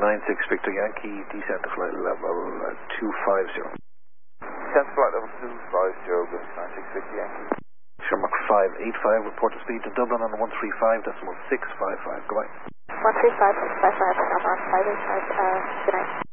96 Victor Yankee, descent to flight level 250. Descent to flight level 250, good, 96 Victor Yankee. Shamrock 585, report to speed to Dublin on 135.655, goodbye. 135.655, I'm on 585, good night.